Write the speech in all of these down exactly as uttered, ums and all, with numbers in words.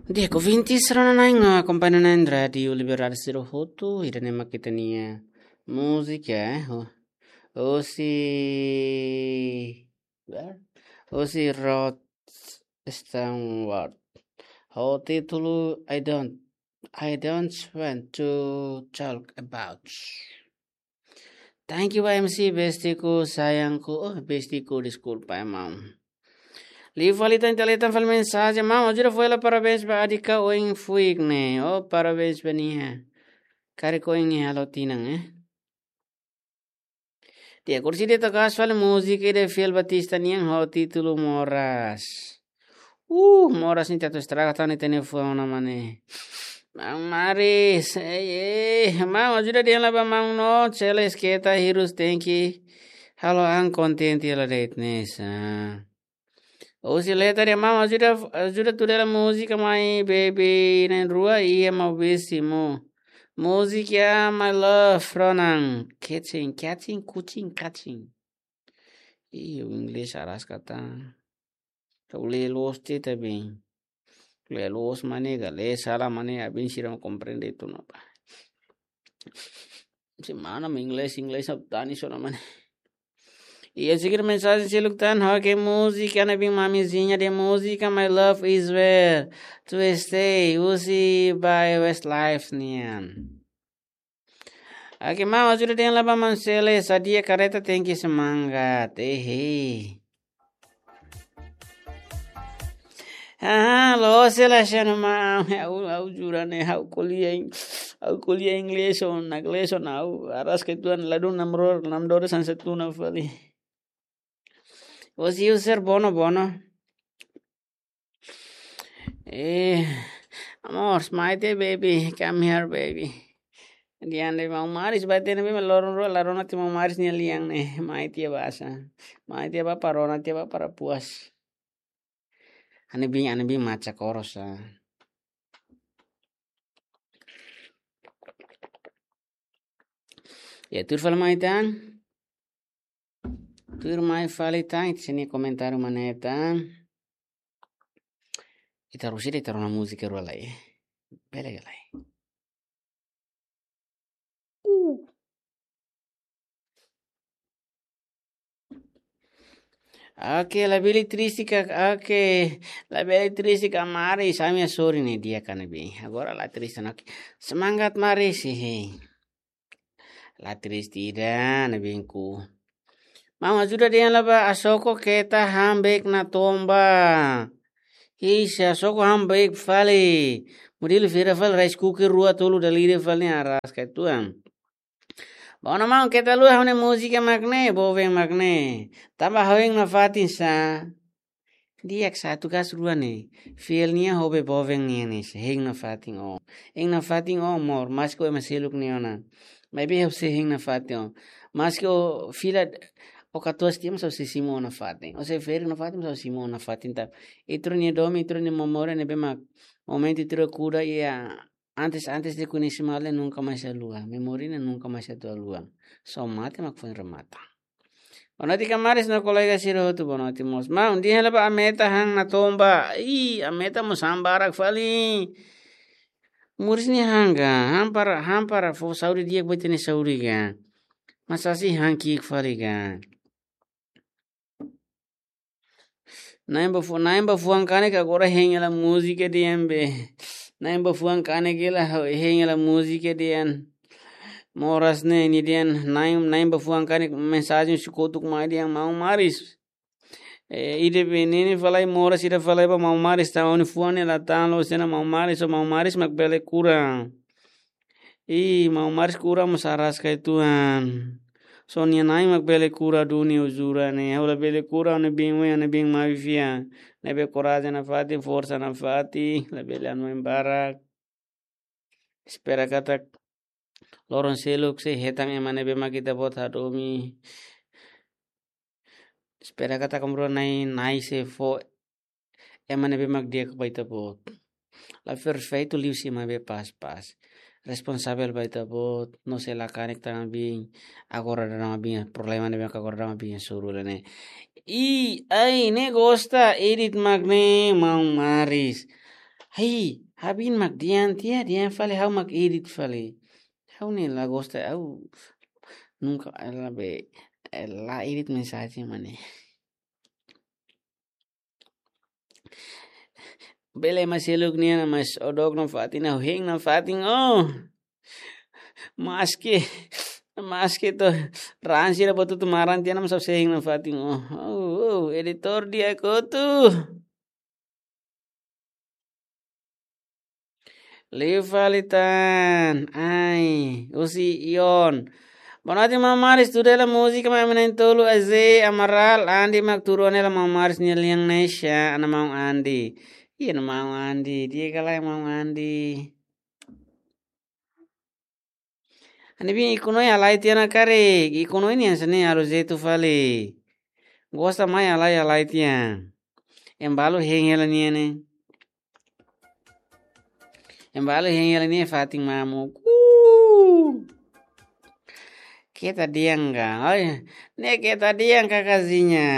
Dia ko vinti sarana nainga kompana na radio liberar siro hotu irane makitania musica ho osi osi rot stanward ho titulu I don't I don't want to talk about. Thank you M C bestiku sayangku oh bestiku di school pa mam. Livalita intelitan fal mensagem, mam, hoje foi lá parabéns para a dica o em fuigne, oh parabéns para nia. Kare ko em halotinang eh. Dia kursi dia takas fal musik de fiel batista niang ho titulo moras. Uh, moras ni tato estraga tani telefona mane. Mang Maris, eh eh, mam, hoje dia lá mam no, cheles keta hirus tenki. Halo ang content la retnes. Ah. O si letra ya mama ajuda ajuda tu dela música my baby na rua ia mau besimo. Música my love fronang catching catching kucing catching. E o inglês aras kata. Kau le los te também. Le los manega le sala mane abin siram comprende tu no pa. Si mana inglês inglês ab tani sona mane. E a seguir mensagem se luctan ho que música na bem mamizinha de música my love is where to stay usi by Westlife nian. Aqui mau ajuda tem lá para mansele sadia careta tem que semangat eh. Ah, lo se la chama mau au au jura ne au kuliah au kuliah inglês on inglês on au aras que tuan ladun namror namdor sansetu na fali. Was user bono bono. Eh, amor, smite baby, come here baby. Dian de mau maris bate ne me loron ro larona ti mau maris ni liang ne, maite basa. Maite ba parona ti ba para puas. Ane bing ane bing maca korosa. Ya tur fal maitan. Tur mai falitan sini komentar maneta. Ita rusire ita una musica ro lei. Bele lei. Uh. Ake la belletristica ake la belletristica mari samia sori ne dia kan bi. Agora la triste nak. Semangat mari sih. La tristida na binku. Mama sudah dia laba asoko keta hambek na tomba. Isha asoko hambek fali. Mudil fira fal rice cooker rua tolu dalire fal ni aras kai tuang. Bona mau keta lu hone musika magne boveng magne. Tambah haweng na fatin sa. Dia satu kas rua ne. Feel nia hobe boveng nia ne. Heng na fatin o. Heng na fatin o mor. Mas ko emasiluk ni ona. Maybe have se heng na fatin o. Mas ko fila o katuas tiam sa si simo na fatin. O se fer na fatin sa simo na fatin tap. Itro ni domi itro ni momore ne bema momento itro cura ia antes antes de conhecimale nunca mais a lua. Memorina nunca mais a tua lua. So mate mak foi remata. Onati kamaris na kolega siro tu bonoti mos. Ma un dia laba a meta hang na tomba. I a meta mo sambarak fali. Muris ni hanga hampara hampara fo sauri dia betene sauri ga. Masasi hang kik fali ga. Naimba fu naimba fuang kane ka agora hengela música de embe. Naimba fuang kane gela hengela música de an. Moras ne ni dian naim naimba fuang kane mensagem sukotuk mai dian mau maris. E ide benene falai moras ida falai ba mau maris ta oni fuane la tan lo sena mau maris o mau maris mak bele kura. I mau maris kura musaras kai tuan. Sonia naim mak bele kura duni uzura ne hola bele kura ne bingwe ne bing mavifia ne be coragem na fati força na fati la bele anu embarak espera kata loron seluk se hetang emane be makita bot hadomi espera kata kamro nai nai se fo emane be mak dia kebaita bot la fer feito liu si ma be pas pas responsável vai ta bot no se la canek tan bien agora dama bien problema ne agora dama bien suru ne i ai ne gosta edit magne mau maris Hei, habin mak dian tia dian fale hau mak edit fale. Hau ni la gosta au nunca la be la edit mensagem mane. Bele masiluk niya na mas odog ng fatin na hing ng fatin oh. Maske maske to ransi na boto tumaran tiyan na sa hing ng fatin oh. Oh, oh editor dia ko tu. Livalitan, ai, usi ion. Bonati mamaris tu la música ma menen tolu aze amaral andi mak turone la mamaris nyeliang nesha ana mau andi. Iya na mau andi, dia kala yang mau andi. Ani bi ikuno ya lai tiana kare, ikuno ini yang sene alo zetu fale. Gosta mai alai alai tian. Embalo hengela niene. Embalo hengela nie fating mamu. Uh. Kita diang enggak? Oh ya, ini kita diang kakazinya.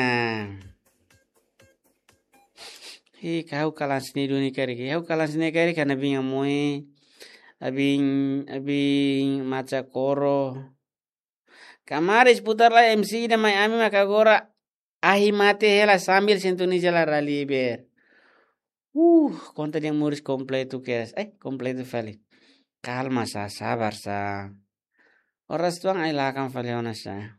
Hi kau kalan sini duni kari, kau kalan sini kari karena binga moe, abing abing maca koro. Kamaris putar lah M C dan mai ami maka gora ahi mate hela sambil sentuni jala raliber. Uh, konten yang muris kompleto kes, eh kompleto fali. Calma sa, sabar sa. Oras tuang ay lakang fali ona sa.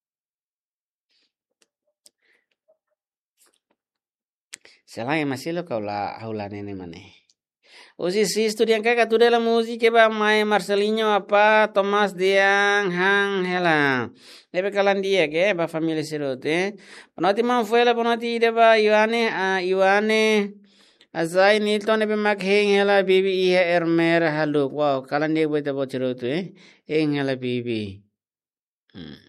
Selain masih lo kau la haula nene mane. Usi si studian kakak tu dalam musik ba mai Marcelinho apa Thomas Diang Hang hela. Lebe kalan dia ke ba family serote. Panati mam fuela panati ide ba Ioane a Ioane azai Nilton ebe mak heng hela bibi iya ermer haluk. Wow kalan dia buat apa serote eh. Heng hela bibi. Hmm.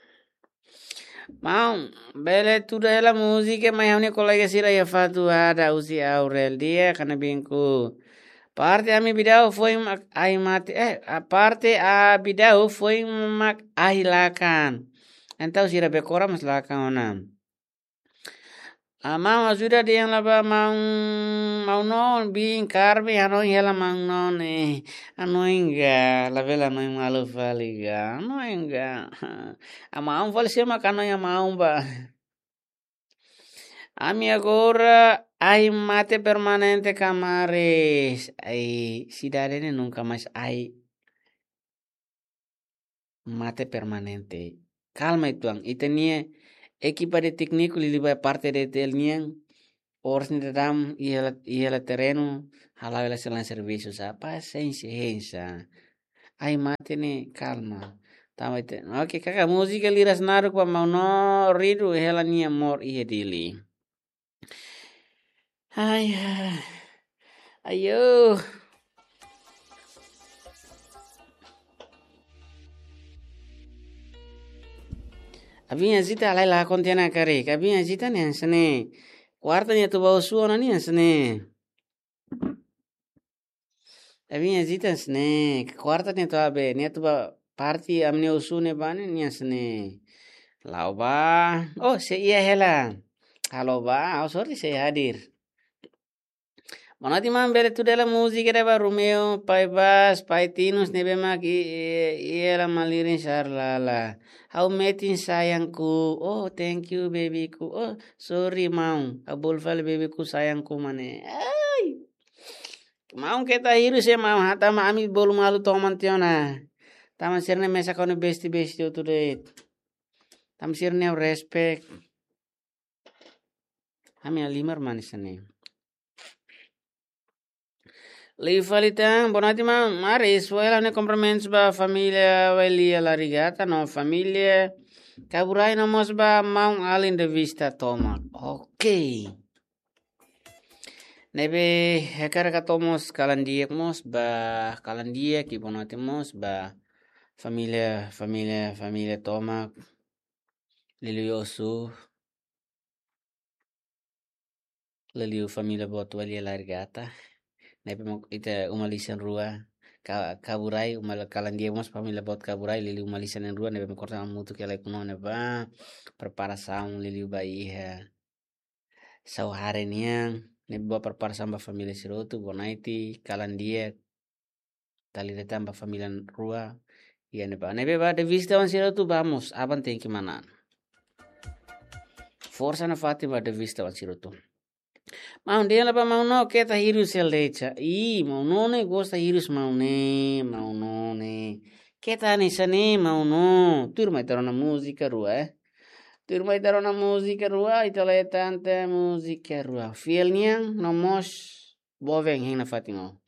Mau bele tu dah la musik mai hamne kolega sira ya fatu ada usi Aurel dia karena bingku. Parte a mi bidau foi mak ai mate eh a parte a bidau foi mak ai lakan. Então sira bekora mas lakan onam. Amang ajuda dia yang laba mau mau non bin karbi ano hela mang non eh ano enga la vela no malu faliga ano enga amang fal sema kano ya mau ba ami agora ai mate permanente camares ai sidadene nunca mais ai mate permanente calma ituang itenie equipa de técnico li liba parte de tel niang ors ni dam ia ia terreno hala la selan serviços a paciência ai mate ne calma tama ite oke kaka música liras naru pa mau no ridu hela ni amor ia dili ai ayo Abinha zita lai la kontiana kare, kabinha zita ne sene. Quarta ni tu bau suona ni sene. Abinha zita sene. Quarta ni tu abe, ni tu ba parti amne usune bane ni sene. Lau ba. Oh, se iya hela. Halo ba, oh sorry se hadir. Manati mam bere tu dela musika deba Romeo, pai bas, pai tinus nebe mak iela malirin sarlala. How metin sayangku. Oh, thank you babyku. Oh, sorry mau. Abul fal babyku sayangku mane. Ay. Mau kita hiru se mau hata ma ami bolu malu toman tiona. Tama sirne mesa kone besti besti tu det. Tam sirne respect. Ami alimar manisane. Livalitang, bonati ma mare suela ne complements ba familia velia la rigata no familia kaburai no mos ba maung alin de vista toma. Okay. Nebe hekar ka tomos kalandiek mos ba kalandiek ki bonati mos ba familia familia familia toma liliosu liliu familia bot velia la rigata. Nepe mo ita umalisan rua ka kaburai umal kalan dia mas pamila bot kaburai lili umalisan en rua nepe mo korta mutu kala kuno ne ba preparação lili ba iha sau hare niang Ne boa parpar samba família sirotu bonaiti kalan dia tali de tamba família rua ia ne ba ne ba de vista wan sirotu vamos aban tem que manan força na Fátima de vista wan sirotu mau dia lapa mau no keta hirus el decha i mau no ne gosta hirus mau ne mau no ne keta ne sane mau no turma itarona música rua eh turma itarona música rua itala tanta música rua fielnya nomos boveng hing na Fatima